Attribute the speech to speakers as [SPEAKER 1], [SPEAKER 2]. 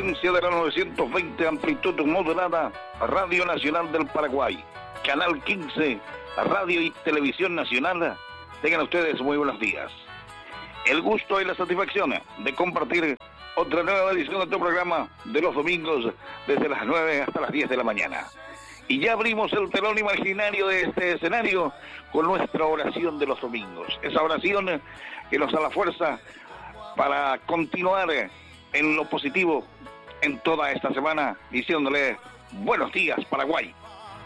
[SPEAKER 1] frecuencia de la 920 amplitud modulada, Radio Nacional del Paraguay, Canal 15, Radio y Televisión Nacional. Tengan ustedes muy buenos días. El gusto y la satisfacción de compartir otra nueva edición de tu programa de los domingos desde las 9 hasta las 10 de la mañana. Y ya abrimos el telón imaginario de este escenario con nuestra oración de los domingos. Esa oración que nos da la fuerza para continuar en lo positivo en toda esta semana, diciéndole buenos días Paraguay.